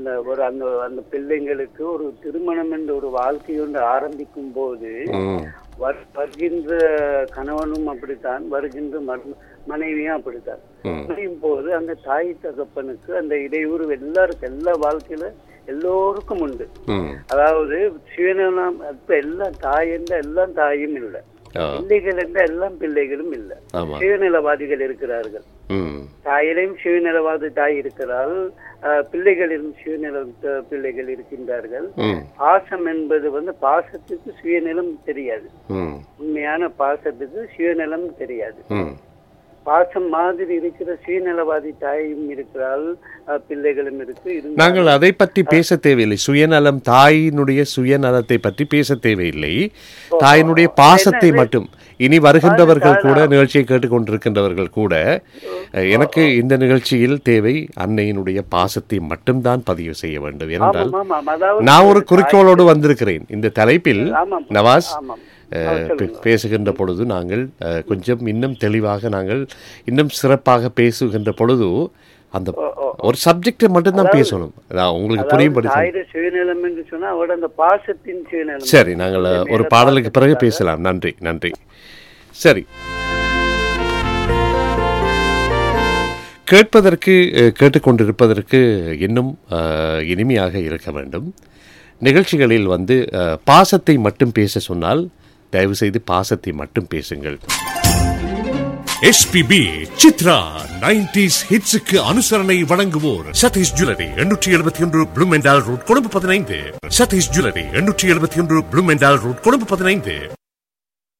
அந்த பிள்ளைங்களுக்கு ஒரு திருமணம் என்ற ஒரு வாழ்க்கை ஒன்று ஆரம்பிக்கும் போது வருகின்ற கணவனும் அப்படித்தான், வருகின்ற மனைவியும் அப்படித்தான். அமையும் போது அந்த தாய் தகப்பனுக்கு அந்த இடையூறு எல்லா வாழ்க்கையில எல்லோருக்கும் உண்டு. அதாவது சுயநலம், இப்ப எல்லாம் தாய் என்ற எல்லாம் தாயும் இல்லை, பிள்ளைகள் என்ற எல்லாம் பிள்ளைகளும் இல்லை, சுயநலவாதிகள் இருக்கிறார்கள். தாயிலையும் சுயநலவாதி தாய் இருக்கிறாள், பிள்ளைகளிலும் சுயநல பிள்ளைகள் இருக்கின்றார்கள். பாசம் என்பது பாசத்துக்கு சுயநலம் தெரியாது, உண்மையான பாசத்துக்கு சுயநலம் தெரியாது. பாசம் மாதிரி இருக்கிற சுயநலவாதி தாயும் இருக்கிறாள், பிள்ளைகளும் இருக்கு. நாங்கள் அதை பற்றி பேச தேவையில்லை. சுயநலம், தாயினுடைய சுயநலத்தை பற்றி பேச தேவையில்லை. தாயினுடைய பாசத்தை மட்டும். இனி வருகின்றவர்கள் கூட, நிகழ்ச்சியை கேட்டுக்கொண்டிருக்கின்றவர்கள் கூட, எனக்கு இந்த நிகழ்ச்சியில் தேவை அன்னையினுடைய பாசத்தை மட்டும்தான் பதிவு செய்ய வேண்டும். ஏனென்றால் நான் ஒரு குறிக்கோளோடு வந்திருக்கிறேன் இந்த தலைப்பில். நவாஸ், பேசுகின்ற பொழுது நாங்கள் கொஞ்சம் இன்னும் தெளிவாக, நாங்கள் இன்னும் சிறப்பாக பேசுகின்ற பொழுது அந்த ஒரு சப்ஜெக்டை மட்டும்தான் பேசணும். உங்களுக்கு புரியும்படி. சரி, நாங்கள் ஒரு பாடலுக்கு பிறகு பேசலாம். நன்றி, நன்றி. சரி, கேட்டுக்கொண்டிருப்பதற்கு இன்னும் இனிமையாக இருக்க வேண்டும். நிகழ்ச்சிகளில் பாசத்தை மட்டும் பேச சொன்னால் தயவு செய்து பாசத்தை மட்டும் பேசுங்கள். SPB சித்ரா 90s ஹிட்ஸுக்கு அனுசரணை வழங்குவோர் Satish jewellery 871 Bloemendhal road, Colombo 15. Satish jewellery 871 Bloemendhal road, Colombo 15.